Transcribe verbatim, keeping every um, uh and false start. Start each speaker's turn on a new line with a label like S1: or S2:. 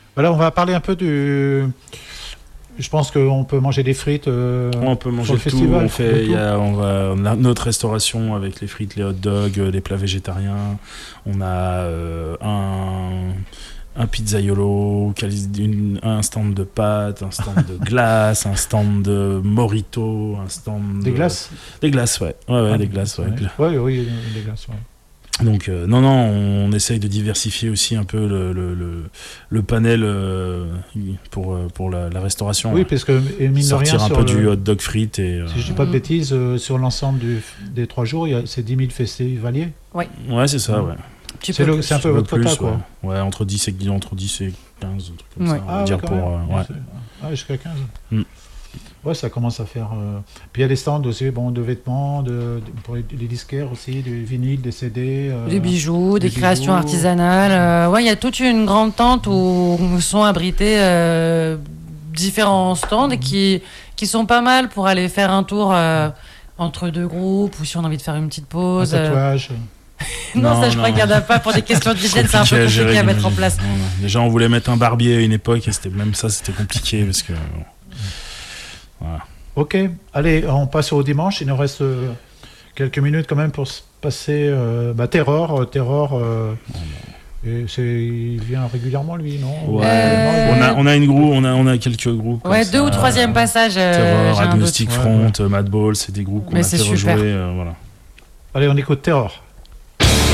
S1: Voilà, on va parler un peu du. Je pense qu'on peut manger des frites. Euh,
S2: on peut manger
S1: le
S2: tout.
S1: festival,
S2: On fait, y a, on va, on a notre restauration avec les frites, les hot dogs, les plats végétariens. On a euh, un. Un pizzaiolo, une, un stand de pâtes, un stand de glace, un stand de mojito, un stand
S1: des
S2: de...
S1: glaces.
S2: Des glaces, ouais, ouais, ouais ah, des glaces, ouais.
S1: Ouais, oui, des glaces, ouais.
S2: Donc euh, non, non, on essaye de diversifier aussi un peu le, le, le, le panel euh, pour, pour la, la restauration.
S1: Oui, parce que mine de
S2: sortir
S1: rien,
S2: un peu le... du hot dog frites et.
S1: Si euh... je dis pas de bêtises, euh, sur l'ensemble du, des trois jours, il y a c'est dix mille festivaliers.
S3: Oui.
S2: Ouais, c'est ça, ouais.
S1: C'est, le, c'est un peu votre quota, quoi.
S2: Ouais. ouais, entre dix et entre dix et quinze, un truc comme
S3: ouais.
S2: ça. On
S1: ah,
S2: va dire
S1: ouais,
S2: pour, euh, ouais.
S1: Ah, jusqu'à quinze.
S2: Mm.
S1: Ouais, ça commence à faire. Euh... Puis il y a des stands aussi, bon, de vêtements, de, de, pour les, les disquaires aussi, des vinyles, des C D. Euh...
S3: Des bijoux, des, des créations
S1: bijoux.
S3: artisanales. Euh, ouais, il y a toute une grande tente où sont abrités euh, différents stands mm. qui, qui sont pas mal pour aller faire un tour euh, mm. entre deux groupes ou si on a envie de faire une petite pause.
S1: Un tatouage. Euh...
S3: non, non, ça je
S2: non.
S3: crois qu'il n'y en a pas pour des questions d'hygiène, c'est un peu compliqué gérer, à mettre en place.
S2: Non, non. Déjà, on voulait mettre un barbier à une époque et c'était même ça, c'était compliqué parce que. Voilà.
S1: Ok, allez, on passe au dimanche. Il nous reste euh, quelques minutes quand même pour se passer. Euh, bah, Terror, Terror. Euh, et c'est, il vient régulièrement lui, non?
S2: Ouais. Euh... On a, on a une groupe, on a, on a quelques groupes.
S3: Ouais, deux
S2: ça,
S3: ou troisième passage. Euh,
S2: Terror, Agnostic Front,
S1: ouais, ouais.
S2: Madball, c'est des groupes qu'on
S3: Mais
S2: a fait
S3: super.
S2: rejouer. Euh, voilà.
S1: Allez, on écoute Terror.